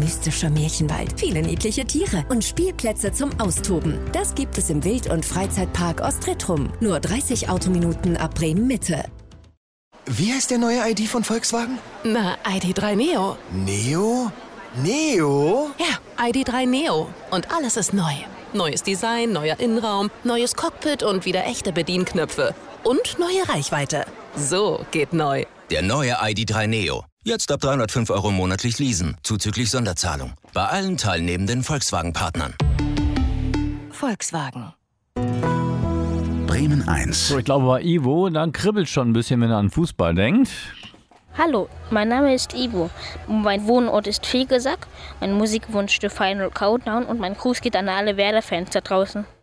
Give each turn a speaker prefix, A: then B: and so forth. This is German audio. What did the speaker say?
A: mystischer Märchenwald, viele niedliche Tiere und Spielplätze zum Austoben. Das gibt es im Wild- und Freizeitpark Ostretrum. Nur 30 Autominuten ab Bremen-Mitte.
B: Wie heißt der neue ID von Volkswagen?
C: Na, ID.3 Neo.
B: Neo? Neo?
C: Ja, ID.3 Neo. Und alles ist neu. Neues Design, neuer Innenraum, neues Cockpit und wieder echte Bedienknöpfe. Und neue Reichweite. So geht neu.
D: Der neue ID.3 Neo. Jetzt ab 305 € monatlich leasen, zuzüglich Sonderzahlung. Bei allen teilnehmenden Volkswagen-Partnern.
C: Volkswagen.
E: Bremen 1.
F: So, ich glaube bei Ivo, dann kribbelt schon ein bisschen, wenn er an Fußball denkt.
G: Hallo, mein Name ist Ivo. Mein Wohnort ist Fegesack. Mein Musikwunsch The Final Countdown und mein Gruß geht an alle Werder-Fans da draußen.